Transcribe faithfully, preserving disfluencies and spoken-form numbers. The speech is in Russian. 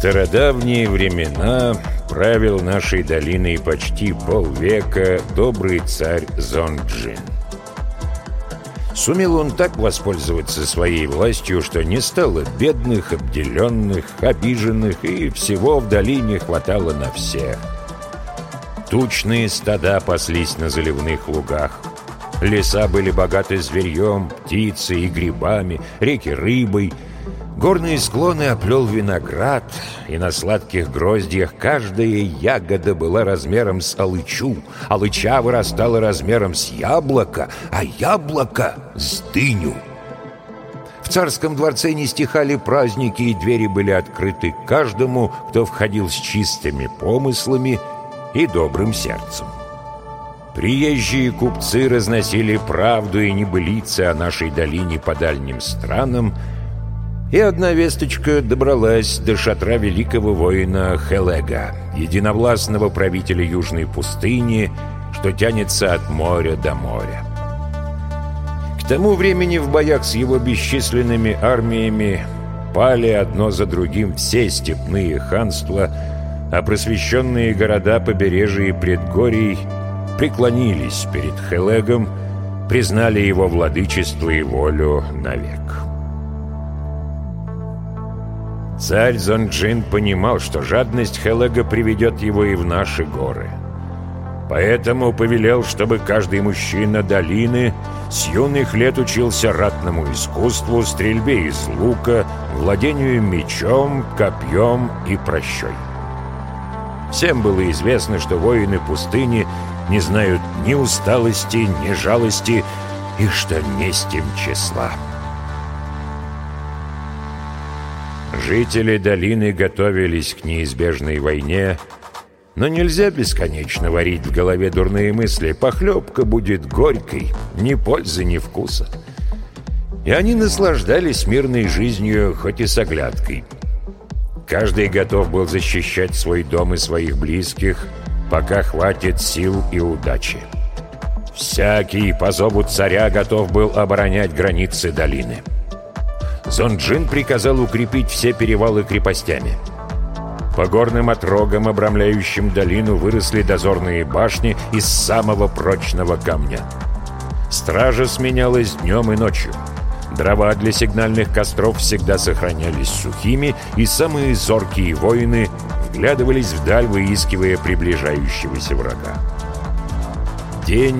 стародавние времена правил нашей долиной почти полвека добрый царь Зонг-Джин. Сумел он так воспользоваться своей властью, что не стало бедных, обделенных, обиженных, и всего в долине хватало на всех. Тучные стада паслись на заливных лугах. Леса были богаты зверьем, птицей и грибами, реки рыбой. Горные склоны оплел виноград, и на сладких гроздьях каждая ягода была размером с алычу, алыча вырастала размером с яблоко, а яблоко — с дыню. В царском дворце не стихали праздники, и двери были открыты каждому, кто входил с чистыми помыслами и добрым сердцем. Приезжие купцы разносили правду и небылицы о нашей долине по дальним странам, и одна весточка добралась до шатра великого воина Хелега, единовластного правителя Южной пустыни, что тянется от моря до моря. К тому времени в боях с его бесчисленными армиями пали одно за другим все степные ханства, а просвещенные города побережья и предгорий преклонились перед Хелегом, признали его владычество и волю навек. Царь Зонг-Джин понимал, что жадность Хелега приведет его и в наши горы. Поэтому повелел, чтобы каждый мужчина долины с юных лет учился ратному искусству, стрельбе из лука, владению мечом, копьем и пращой. Всем было известно, что воины пустыни не знают ни усталости, ни жалости, и что месть им числа. Жители долины готовились к неизбежной войне, но нельзя бесконечно варить в голове дурные мысли. Похлебка будет горькой, ни пользы, ни вкуса. И они наслаждались мирной жизнью, хоть и с оглядкой. Каждый готов был защищать свой дом и своих близких, пока хватит сил и удачи. Всякий по зову царя готов был оборонять границы долины. Зонг-Джин приказал укрепить все перевалы крепостями. По горным отрогам, обрамляющим долину, выросли дозорные башни из самого прочного камня. Стража сменялась днем и ночью. Дрова для сигнальных костров всегда сохранялись сухими, и самые зоркие воины вглядывались вдаль, выискивая приближающегося врага. День